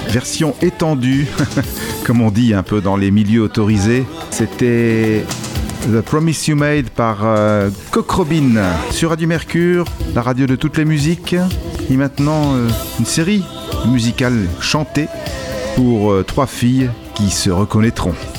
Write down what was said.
version étendue, comme on dit un peu dans les milieux autorisés. C'était The Promise You Made par Cock Robin sur Radio Mercure, la radio de toutes les musiques. Et maintenant, une série musicale chantée pour 3 filles qui se reconnaîtront.